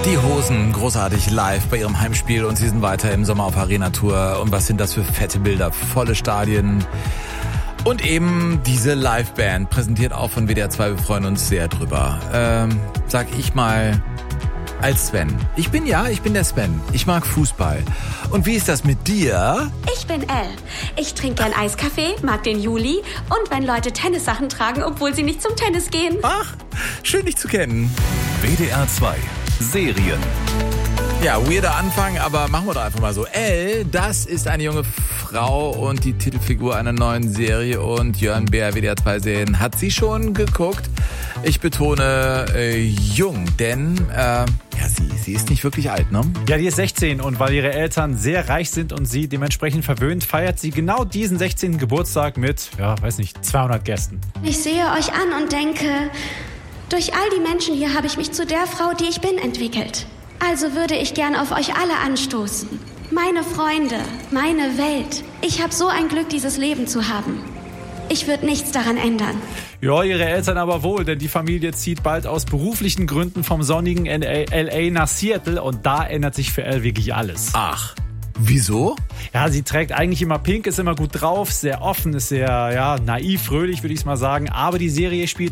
Die Hosen, großartig live bei ihrem Heimspiel und sie sind weiter im Sommer auf Arena-Tour. Und was sind das für fette Bilder, volle Stadien. Und eben diese Liveband, präsentiert auch von WDR 2, wir freuen uns sehr drüber. Sag ich mal als Sven. Ich bin der Sven. Ich mag Fußball. Und wie ist das mit dir? Ich bin Elle. Ich trinke gern Eiskaffee, mag den Juli und wenn Leute Tennissachen tragen, obwohl sie nicht zum Tennis gehen. Ach, schön dich zu kennen. WDR 2 Serien. Ja, weirder Anfang, aber machen wir doch einfach mal so. Elle, das ist eine junge Frau und die Titelfigur einer neuen Serie und Jörn Beer, WDR 2 Serien, hat sie schon geguckt. Ich betone jung, denn sie ist nicht wirklich alt, ne? Ja, die ist 16 und weil ihre Eltern sehr reich sind und sie dementsprechend verwöhnt, feiert sie genau diesen 16. Geburtstag mit, 200 Gästen. Ich sehe euch an und denke, durch all die Menschen hier habe ich mich zu der Frau, die ich bin, entwickelt. Also würde ich gern auf euch alle anstoßen. Meine Freunde, meine Welt. Ich habe so ein Glück, dieses Leben zu haben. Ich würde nichts daran ändern. Ja, ihre Eltern aber wohl, denn die Familie zieht bald aus beruflichen Gründen vom sonnigen LA nach Seattle und da ändert sich für Elle wirklich alles. Ach, wieso? Ja, sie trägt eigentlich immer pink, ist immer gut drauf, sehr offen, ist sehr naiv, fröhlich, würde ich mal sagen. Aber die Serie spielt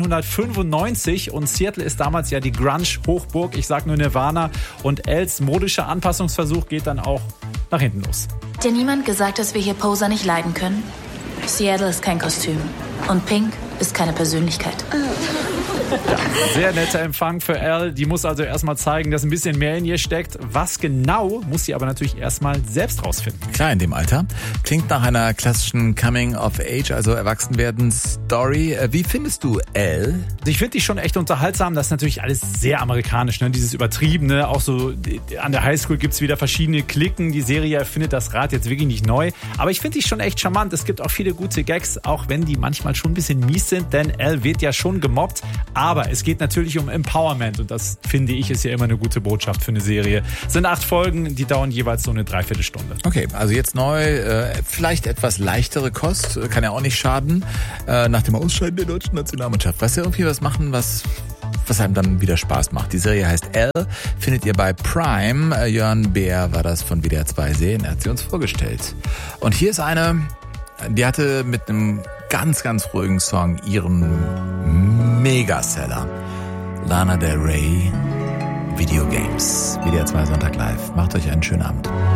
1995 und Seattle ist damals ja die Grunge-Hochburg. Ich sag nur Nirvana. Und Els modischer Anpassungsversuch geht dann auch nach hinten los. Hat dir niemand gesagt, dass wir hier Poser nicht leiden können? Seattle ist kein Kostüm. Und Pink ist keine Persönlichkeit. Ja, sehr netter Empfang für Elle. Die muss also erstmal zeigen, dass ein bisschen mehr in ihr steckt. Was genau, muss sie aber natürlich erstmal selbst rausfinden. Klar, in dem Alter. Klingt nach einer klassischen Coming-of-Age, also Erwachsenwerden-Story. Wie findest du Elle? Ich finde die schon echt unterhaltsam. Das ist natürlich alles sehr amerikanisch, ne? Dieses Übertriebene. Auch so an der Highschool gibt's wieder verschiedene Klicken. Die Serie erfindet das Rad jetzt wirklich nicht neu. Aber ich finde die schon echt charmant. Es gibt auch viele gute Gags, auch wenn die manchmal schon ein bisschen mies sind. Denn Elle wird ja schon gemobbt. Aber es geht natürlich um Empowerment und das, finde ich, ist ja immer eine gute Botschaft für eine Serie. Es sind 8 Folgen, die dauern jeweils so eine Dreiviertelstunde. Okay, also jetzt neu, vielleicht etwas leichtere Kost, kann ja auch nicht schaden, nach dem Ausscheiden der deutschen Nationalmannschaft. Was ja irgendwie was machen, was einem dann wieder Spaß macht. Die Serie heißt Elle, findet ihr bei Prime. Jörn Beer war das von WDR 2 Serien, er hat sie uns vorgestellt. Und hier ist eine, die hatte mit einem ganz, ganz ruhigen Song ihren Megaseller. Lana Del Rey, Video Games. WDR 2 Sonntag live. Macht euch einen schönen Abend.